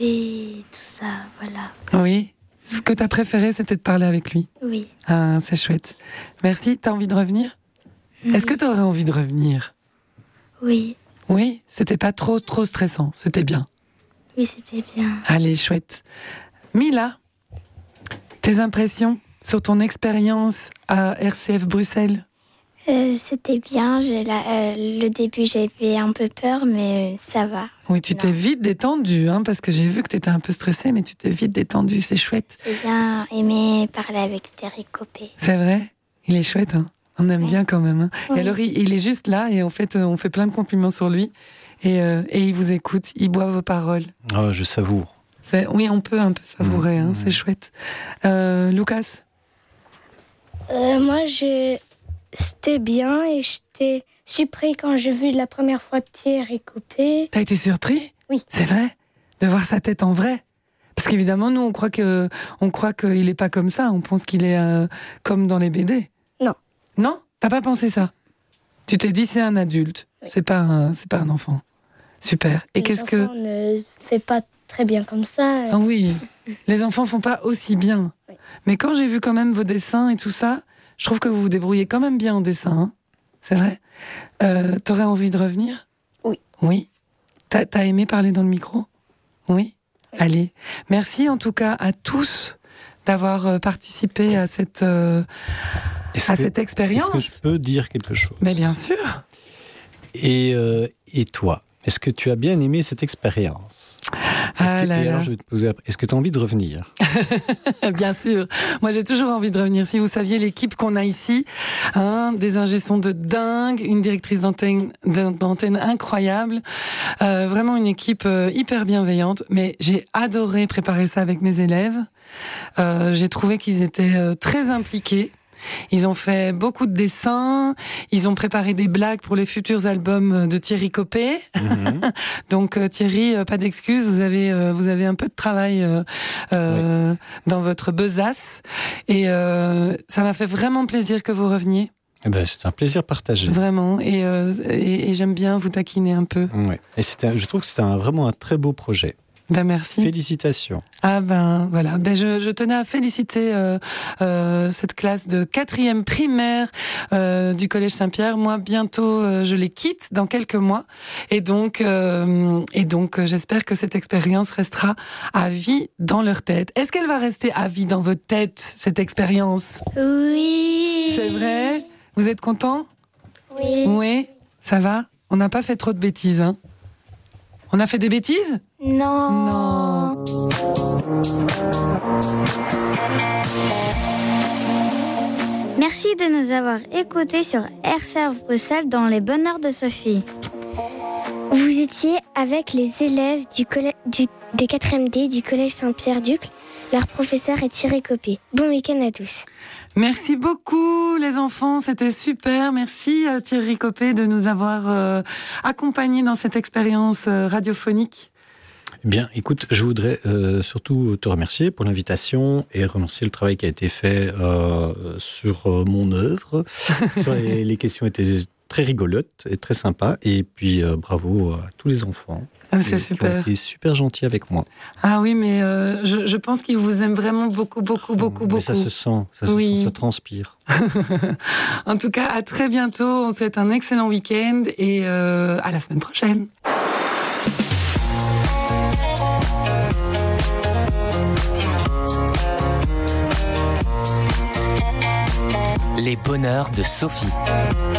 et tout ça, voilà. Oui. Ce que t'as préféré, c'était de parler avec lui. Oui. Ah, c'est chouette. Merci. T'as envie de revenir ? Est-ce que t'aurais envie de revenir ? Oui. Oui, c'était pas trop stressant. C'était bien. Oui, c'était bien. Allez, chouette. Mila, tes impressions sur ton expérience à RCF Bruxelles ? C'était bien. Le début, j'avais un peu peur, mais ça va. Oui, tu t'es vite détendue, hein, parce que j'ai vu que tu étais un peu stressée, mais tu t'es vite détendue, c'est chouette. J'ai bien aimé parler avec Thierry Copé. C'est vrai ? Il est chouette, hein. On aime bien quand même. Hein. Oui. Et alors, il est juste là, et en fait, on fait plein de compliments sur lui, et il vous écoute, il boit vos paroles. Ah, je savoure. Oui, on peut un peu savourer, hein, c'est chouette. Lucas ? Moi, c'était bien et j'étais surpris quand j'ai vu la première fois Thierry Copé. T'as été surpris ? Oui. C'est vrai ? De voir sa tête en vrai ? Parce qu'évidemment, nous, on croit qu'il est pas comme ça. On pense qu'il est comme dans les BD. Non. Non ? T'as pas pensé ça ? Tu t'es dit, c'est un adulte. Oui. C'est pas un enfant. Super. Et les enfants ne fait pas très bien comme ça. Ah oui. Les enfants font pas aussi bien. Oui. Mais quand j'ai vu quand même vos dessins et tout ça, je trouve que vous vous débrouillez quand même bien en dessin. Hein. C'est vrai ? T'aurais envie de revenir ? Oui. Oui. T'as aimé parler dans le micro ? Oui. Allez. Merci en tout cas à tous d'avoir participé à cette expérience. Est-ce que je peux dire quelque chose ? Mais bien sûr. Et toi ? Est-ce que tu as bien aimé cette expérience ? Alors, je vais te poser est-ce que tu as envie de revenir ? Bien sûr. Moi, j'ai toujours envie de revenir. Si vous saviez l'équipe qu'on a ici, hein, des ingé-sons de dingue, une directrice d'antenne incroyable, vraiment une équipe hyper bienveillante. Mais j'ai adoré préparer ça avec mes élèves. J'ai trouvé qu'ils étaient très impliqués. Ils ont fait beaucoup de dessins, ils ont préparé des blagues pour les futurs albums de Thierry Copé. Donc Thierry, pas d'excuses, vous avez un peu de travail dans votre besace. Et ça m'a fait vraiment plaisir que vous reveniez. Eh ben, c'est un plaisir partagé. Vraiment, et j'aime bien vous taquiner un peu. Ouais. Et je trouve que c'était vraiment un très beau projet. Ben merci. Félicitations. Ah ben voilà, je tenais à féliciter cette classe de 4e primaire du Collège Saint-Pierre. Moi bientôt je les quitte dans quelques mois et donc j'espère que cette expérience restera à vie dans leur tête. Est-ce qu'elle va rester à vie dans votre tête, cette expérience ? Oui. C'est vrai ? Vous êtes content ? Oui. Oui, ça va ? On n'a pas fait trop de bêtises, hein ? On a fait des bêtises ? Non. Merci de nous avoir écoutés sur RCF Bruxelles dans les bonheurs de Sophie. Vous étiez avec les élèves des 4e D du Collège Saint-Pierre-Duc. Leur professeur est Thierry Copé. Bon week-end à tous. Merci beaucoup les enfants, c'était super. Merci à Thierry Copé de nous avoir accompagnés dans cette expérience radiophonique. Bien, écoute, je voudrais surtout te remercier pour l'invitation et remercier le travail qui a été fait sur mon œuvre. Les questions étaient très rigolotes et très sympas. Et puis, bravo à tous les enfants. Ah, c'est super. Qui ont été super gentils avec moi. Ah oui, mais je pense qu'ils vous aiment vraiment beaucoup. Mais ça se sent, ça transpire. En tout cas, à très bientôt. On souhaite un excellent week-end et à la semaine prochaine. Les bonheurs de Sophie.